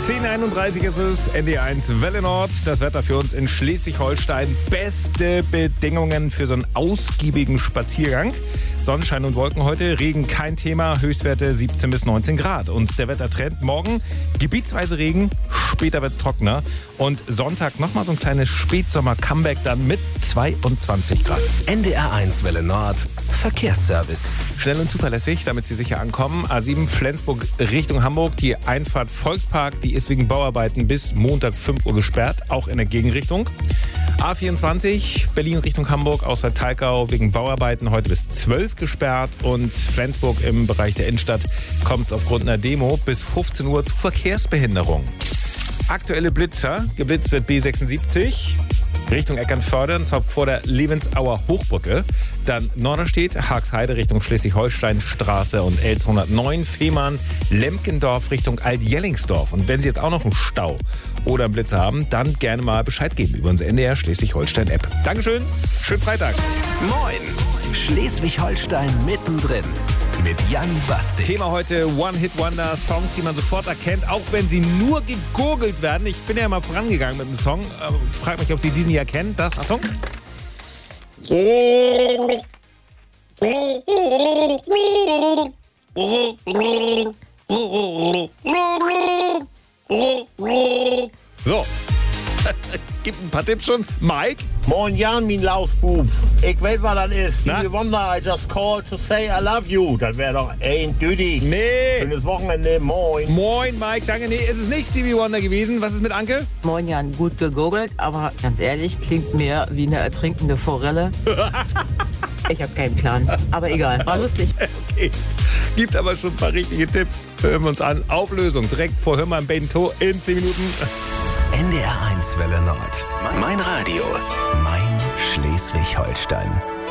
10:31 ist es, NDR1 Welle Nord. Das Wetter für uns in Schleswig-Holstein. Beste Bedingungen für so einen ausgiebigen Spaziergang. Sonnenschein und Wolken heute, Regen kein Thema, Höchstwerte 17 bis 19 Grad. Und der Wettertrend morgen, gebietsweise Regen, später wird es trockener. Und Sonntag nochmal so ein kleines Spätsommer-Comeback dann mit 22 Grad. NDR1 Welle Nord, Verkehrsservice. Schnell und zuverlässig, damit Sie sicher ankommen. A7 Flensburg Richtung Hamburg, die Einfahrt Volkspark, die ist wegen Bauarbeiten bis Montag 5 Uhr gesperrt, auch in der Gegenrichtung. A24 Berlin Richtung Hamburg, Ausfahrt Talkau wegen Bauarbeiten heute bis 12 gesperrt. Und Flensburg im Bereich der Innenstadt kommt es aufgrund einer Demo bis 15 Uhr zu Verkehrsbehinderung. Aktuelle Blitzer, geblitzt wird B76 Richtung Eckernförde, und zwar vor der Levensauer Hochbrücke. Dann Norderstedt, Haagsheide Richtung Schleswig-Holstein Straße und L209 Fehmarn, Lemkendorf Richtung Alt-Jellingsdorf. Und wenn Sie jetzt auch noch einen Stau oder einen Blitzer haben, dann gerne mal Bescheid geben über unsere NDR Schleswig-Holstein-App. Dankeschön, schönen Freitag. Moin, Schleswig-Holstein mittendrin mit Jan Basti. Thema heute One-Hit-Wonder, Songs, die man sofort erkennt, auch wenn sie nur gegurgelt werden. Ich bin ja mal vorangegangen mit dem Song. Frag mich, ob Sie diesen hier kennen. Das, Achtung. So. Gibt ein paar Tipps schon. Mike? Moin Jan, mein Lausbub. Ich weiß, was das ist. Na? Stevie Wonder, I just called to say I love you. Das wäre doch eindeutig. Nee. Schönes Wochenende, moin. Moin, Mike, danke. Nee, ist es nicht Stevie Wonder gewesen. Was ist mit Anke? Moin Jan, gut gegurgelt, aber ganz ehrlich, klingt mir wie eine ertrinkende Forelle. Ich habe keinen Plan, aber egal, war lustig. Okay, gibt aber schon ein paar richtige Tipps. Hören wir uns an. Auflösung direkt vor Hör mal im Bento in 10 Minuten. NDR1 Welle Nord. Mein Radio, mein Schleswig-Holstein.